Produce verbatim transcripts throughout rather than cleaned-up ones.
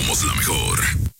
somos la mejor.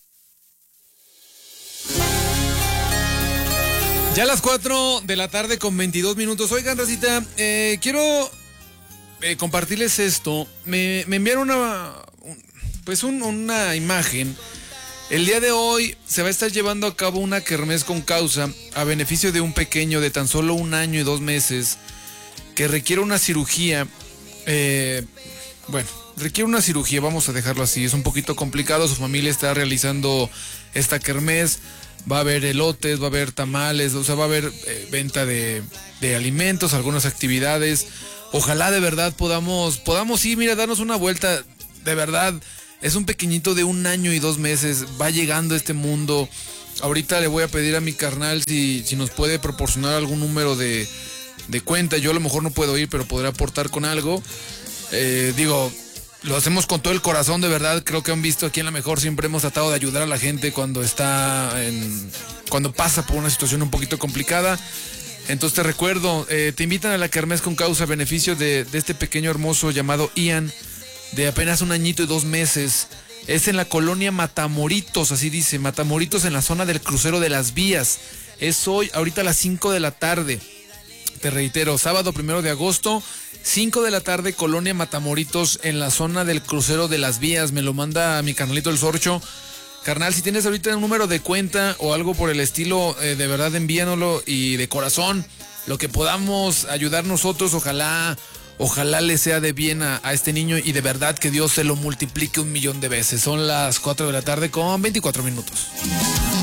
Ya a las cuatro de la tarde con veintidós minutos. Oigan, racita, eh, quiero eh, compartirles esto. Me, me enviaron una, un, pues un, una imagen. El día de hoy se va a estar llevando a cabo una kermés con causa a beneficio de un pequeño de tan solo un año y dos meses que requiere una cirugía. Eh, bueno, requiere una cirugía, vamos a dejarlo así. Es un poquito complicado, su familia está realizando esta kermés. Va a haber elotes, va a haber tamales, o sea, va a haber eh, venta de, de alimentos, algunas actividades. Ojalá de verdad podamos, podamos ir, mira, darnos una vuelta. De verdad, es un pequeñito de un año y dos meses, va llegando a este mundo. Ahorita le voy a pedir a mi carnal si, si nos puede proporcionar algún número de, de cuenta. Yo a lo mejor no puedo ir, pero podré aportar con algo. Eh, digo... Lo hacemos con todo el corazón, de verdad. Creo que han visto aquí en La Mejor, siempre hemos tratado de ayudar a la gente cuando está en, cuando pasa por una situación un poquito complicada. Entonces te recuerdo, eh, te invitan a la kermés con causa a beneficio de, de este pequeño hermoso llamado Ian, de apenas un añito y dos meses. Es en la colonia Matamoritos, así dice, Matamoritos, en la zona del crucero de las vías. Es hoy, ahorita a las cinco de la tarde. Te reitero, sábado primero de agosto, cinco de la tarde, Colonia Matamoritos, en la zona del crucero de las vías. Me lo manda mi carnalito el Sorcho. Carnal, si tienes ahorita un número de cuenta o algo por el estilo, eh, de verdad envíanoslo, y de corazón, lo que podamos ayudar nosotros, ojalá, ojalá le sea de bien a, a este niño, y de verdad que Dios se lo multiplique un millón de veces. Son las cuatro de la tarde con veinticuatro minutos.